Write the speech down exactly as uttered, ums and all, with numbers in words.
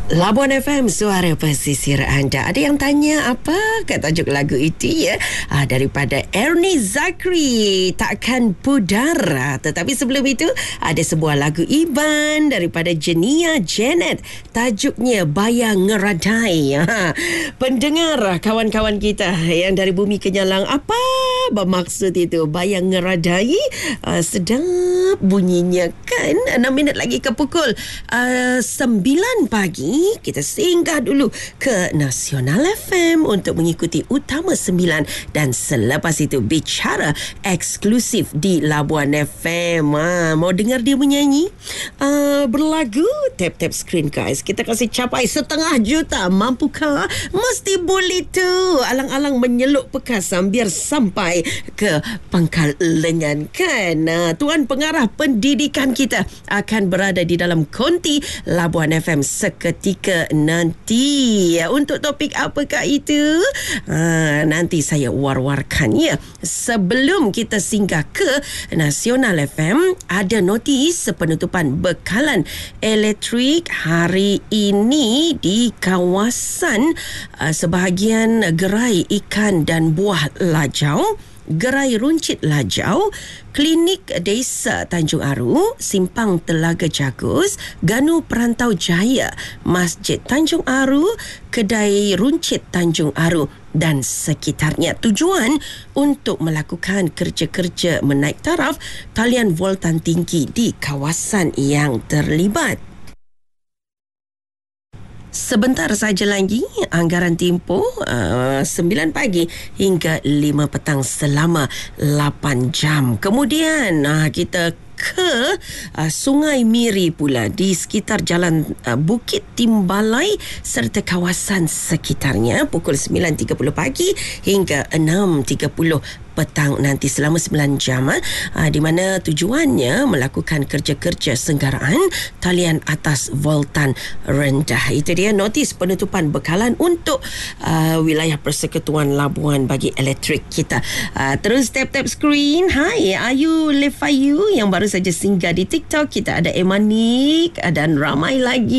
Labuan F M, suara pesisir anda. Ada yang tanya apa kat tajuk lagu itu ya? Ah, daripada Ernie Zakri, Takkan Pudar. Ah, tetapi sebelum itu ada sebuah lagu Iban daripada Jenia Janet. Tajuknya Bayang Ngeradai. Ah, pendengar, kawan-kawan kita yang dari Bumi Kenyalang, apa bermaksud itu? Bayang Ngeradai. Ah, sedap bunyinya kan? enam minit lagi ke pukul uh, sembilan pagi. Kita singgah dulu ke Nasional F M untuk mengikuti Utama sembilan dan selepas itu bicara eksklusif di Labuan F M. Ha, mau dengar dia menyanyi? Uh, berlagu? Tap-tap screen guys. Kita kasih capai setengah juta. Mampukah? Mesti boleh tu. Alang-alang menyeluk pekasam biar sampai ke pangkal lengan kan. Uh, Tuan Pengarah Pendidikan kita akan berada di dalam konti Labuan F M seketika nanti. Untuk topik apakah itu? Ha, nanti saya war-warkan ya. Sebelum kita singgah ke Nasional F M, ada notis penutupan bekalan elektrik hari ini di kawasan uh, sebahagian gerai ikan dan buah Lajau, Gerai Runcit Lajau, Klinik Desa Tanjung Aru, Simpang Telaga Jagus, Ganu Perantau Jaya, Masjid Tanjung Aru, Kedai Runcit Tanjung Aru dan sekitarnya. Tujuan untuk melakukan kerja-kerja menaik taraf talian voltan tinggi di kawasan yang terlibat. Sebentar saja lagi anggaran tempoh uh, sembilan pagi hingga lima petang selama lapan jam. Kemudian uh, kita ke uh, Sungai Miri pula di sekitar Jalan uh, Bukit Timbalai serta kawasan sekitarnya pukul sembilan tiga puluh pagi hingga enam tiga puluh petang nanti selama sembilan jam, uh, di mana tujuannya melakukan kerja-kerja senggaraan talian atas voltan rendah. Itu dia notis penutupan bekalan untuk uh, wilayah Persekutuan Labuan bagi elektrik kita. Uh, terus tap-tap screen. Hai, Ayu Lefayu yang baru saja singgah di TikTok. Kita ada Emanik dan ramai lagi